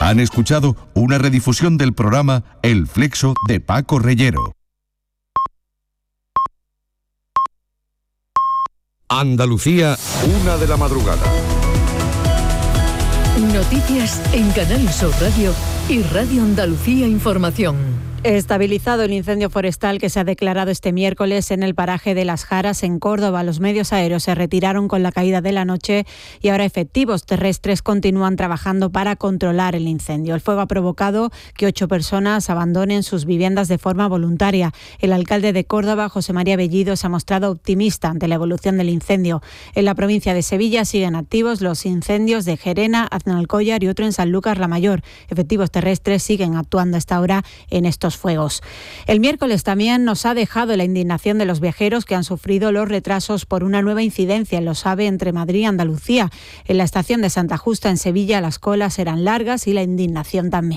Han escuchado una redifusión del programa El Flexo de Paco Reyero. Andalucía, 1 de la madrugada. Noticias en Canal Sur Radio y Radio Andalucía Información. Estabilizado el incendio forestal que se ha declarado este miércoles en el paraje de Las Jaras, en Córdoba. Los medios aéreos se retiraron con la caída de la noche y ahora efectivos terrestres continúan trabajando para controlar el incendio. El fuego ha provocado que 8 personas abandonen sus viviendas de forma voluntaria. El alcalde de Córdoba, José María Bellido, se ha mostrado optimista ante la evolución del incendio. En la provincia de Sevilla siguen activos los incendios de Gerena, Aznalcóllar y otro en Sanlúcar la Mayor. Efectivos terrestres siguen actuando a esta hora en estos fuegos. El miércoles también nos ha dejado la indignación de los viajeros que han sufrido los retrasos por una nueva incidencia en los AVE entre Madrid y Andalucía. En la estación de Santa Justa, en Sevilla, las colas eran largas y la indignación también.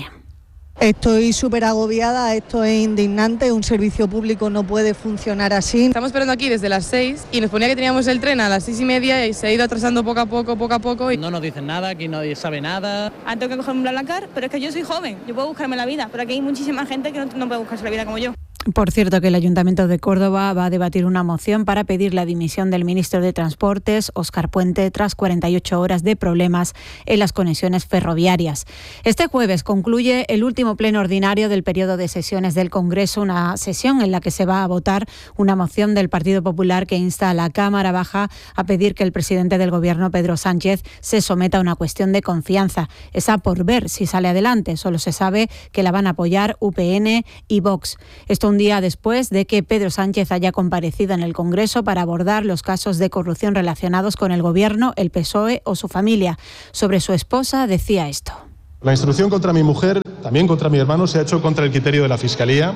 Estoy súper agobiada, esto es indignante, un servicio público no puede funcionar así. Estamos esperando aquí desde las 6 y nos ponía que teníamos el tren a las 6:30 y se ha ido atrasando poco a poco. No nos dicen nada, aquí nadie sabe nada. Tengo que coger un BlaBlaCar, pero es que yo soy joven, yo puedo buscarme la vida, pero aquí hay muchísima gente que no puede buscarse la vida como yo. Por cierto, que el Ayuntamiento de Córdoba va a debatir una moción para pedir la dimisión del ministro de Transportes, Óscar Puente, tras 48 horas de problemas en las conexiones ferroviarias. Este jueves concluye el último pleno ordinario del periodo de sesiones del Congreso, una sesión en la que se va a votar una moción del Partido Popular que insta a la Cámara Baja a pedir que el presidente del Gobierno, Pedro Sánchez, se someta a una cuestión de confianza. Esa por ver si sale adelante. Solo se sabe que la van a apoyar UPN y Vox. Esto un día después de que Pedro Sánchez haya comparecido en el Congreso para abordar los casos de corrupción relacionados con el Gobierno, el PSOE o su familia. Sobre su esposa decía esto. La instrucción contra mi mujer, también contra mi hermano, se ha hecho contra el criterio de la Fiscalía.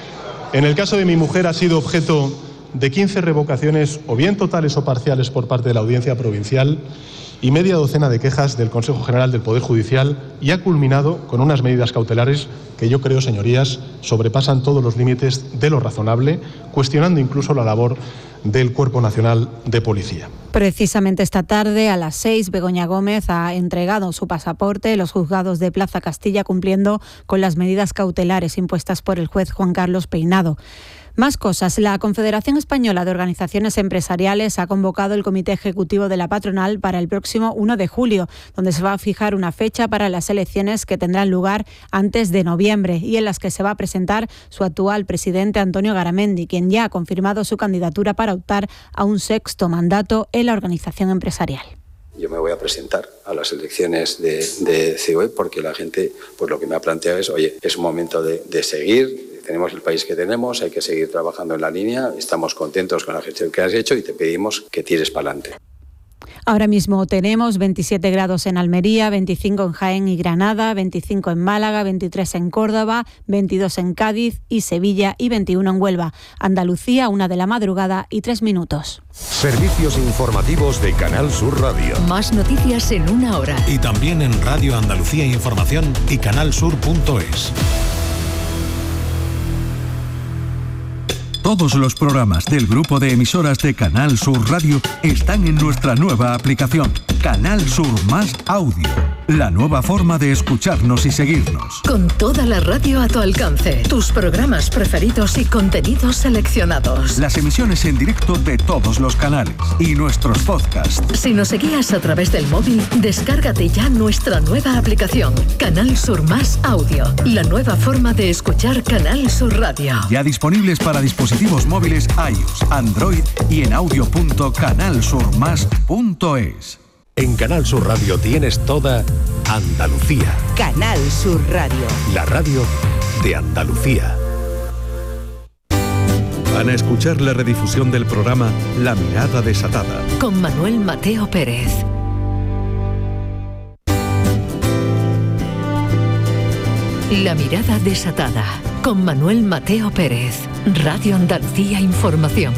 En el caso de mi mujer ha sido objeto de 15 revocaciones, o bien totales o parciales, por parte de la Audiencia Provincial y media docena de quejas del Consejo General del Poder Judicial, y ha culminado con unas medidas cautelares que yo creo, señorías, sobrepasan todos los límites de lo razonable, cuestionando incluso la labor del Cuerpo Nacional de Policía. Precisamente esta tarde, a las 6, Begoña Gómez ha entregado su pasaporte en los juzgados de Plaza Castilla, cumpliendo con las medidas cautelares impuestas por el juez Juan Carlos Peinado. Más cosas. La Confederación Española de Organizaciones Empresariales ha convocado el Comité Ejecutivo de la Patronal para el próximo 1 de julio, donde se va a fijar una fecha para las elecciones que tendrán lugar antes de noviembre y en las que se va a presentar su actual presidente, Antonio Garamendi, quien ya ha confirmado su candidatura para optar a un 6º mandato en la organización empresarial. Yo me voy a presentar a las elecciones de COE porque la gente, pues lo que me ha planteado es, oye, es un momento de seguir. Tenemos el país que tenemos, hay que seguir trabajando en la línea, estamos contentos con la gestión que has hecho y te pedimos que tires para adelante. Ahora mismo tenemos 27 grados en Almería, 25 en Jaén y Granada, 25 en Málaga, 23 en Córdoba, 22 en Cádiz y Sevilla y 21 en Huelva. Andalucía, 1 de la madrugada y 3 minutos. Servicios informativos de Canal Sur Radio. Más noticias en 1 hora. Y también en Radio Andalucía Información y canalsur.es. Todos los programas del grupo de emisoras de Canal Sur Radio están en nuestra nueva aplicación, Canal Sur Más Audio, la nueva forma de escucharnos y seguirnos. Con toda la radio a tu alcance, tus programas preferidos y contenidos seleccionados. Las emisiones en directo de todos los canales y nuestros podcasts. Si nos seguías a través del móvil, descárgate ya nuestra nueva aplicación, Canal Sur Más Audio, la nueva forma de escuchar Canal Sur Radio. Ya disponibles para dispositivos móviles iOS, Android y en audio.canalsurmas.es. En Canal Sur Radio tienes toda Andalucía. Canal Sur Radio. La radio de Andalucía. Van a escuchar la redifusión del programa La Mirada Desatada. Con Manuel Mateo Pérez. La Mirada Desatada. Con Manuel Mateo Pérez. Radio Andalucía Información.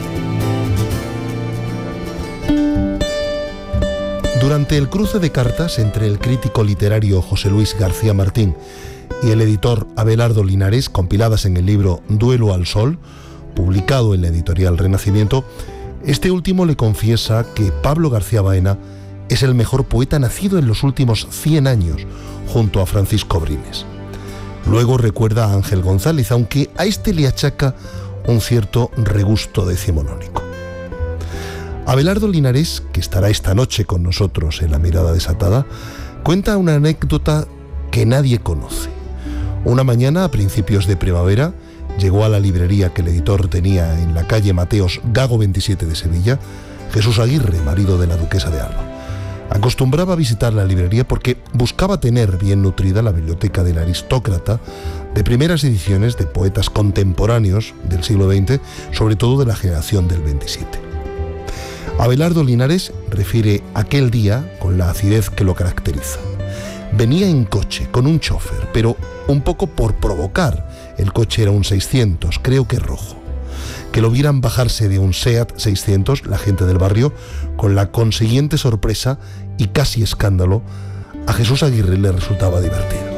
Durante el cruce de cartas entre el crítico literario José Luis García Martín y el editor Abelardo Linares, compiladas en el libro Duelo al Sol, publicado en la editorial Renacimiento, este último le confiesa que Pablo García Baena es el mejor poeta nacido en los últimos 100 años, junto a Francisco Brines. Luego recuerda a Ángel González, aunque a este le achaca un cierto regusto decimonónico. Abelardo Linares, que estará esta noche con nosotros en La Mirada Desatada, cuenta una anécdota que nadie conoce. Una mañana, a principios de primavera, llegó a la librería que el editor tenía en la calle Mateos Gago 27 de Sevilla, Jesús Aguirre, marido de la duquesa de Alba. Acostumbraba a visitar la librería porque buscaba tener bien nutrida la biblioteca del aristócrata de primeras ediciones de poetas contemporáneos del siglo XX, sobre todo de la generación del 27. Abelardo Linares refiere aquel día con la acidez que lo caracteriza. Venía en coche, con un chofer, pero un poco por provocar. El coche era un 600, creo que rojo. Que lo vieran bajarse de un SEAT 600, la gente del barrio, con la consiguiente sorpresa y casi escándalo, a Jesús Aguirre le resultaba divertido.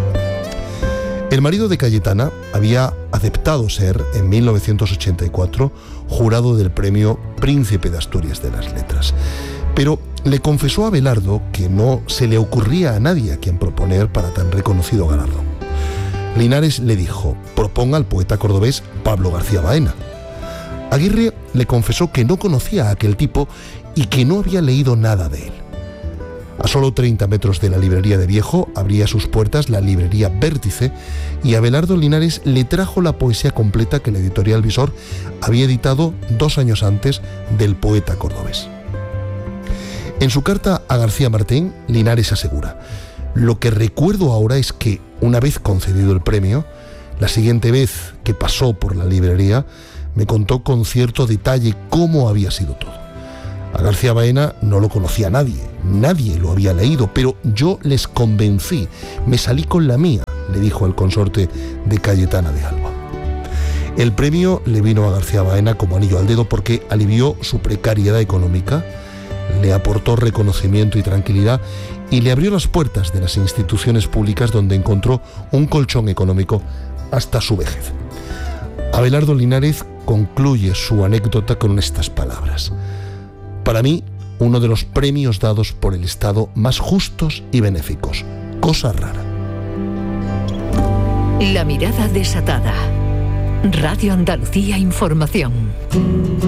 El marido de Cayetana había aceptado ser, en 1984, jurado del premio Príncipe de Asturias de las Letras. Pero le confesó a Abelardo que no se le ocurría a nadie a quien proponer para tan reconocido galardón. Linares le dijo: proponga al poeta cordobés Pablo García Baena. Aguirre le confesó que no conocía a aquel tipo y que no había leído nada de él. A solo 30 metros de la librería de Viejo abría sus puertas la librería Vértice y Abelardo Linares le trajo la poesía completa que la editorial Visor había editado 2 años antes del poeta cordobés. En su carta a García Martín, Linares asegura: lo que recuerdo ahora es que, una vez concedido el premio, la siguiente vez que pasó por la librería, me contó con cierto detalle cómo había sido todo. A García Baena no lo conocía nadie lo había leído, pero yo les convencí, me salí con la mía, le dijo el consorte de Cayetana de Alba. El premio le vino a García Baena como anillo al dedo porque alivió su precariedad económica, le aportó reconocimiento y tranquilidad y le abrió las puertas de las instituciones públicas donde encontró un colchón económico hasta su vejez. Abelardo Linares concluye su anécdota con estas palabras: para mí, uno de los premios dados por el Estado más justos y benéficos. Cosa rara. La Mirada Desatada. Radio Andalucía Información.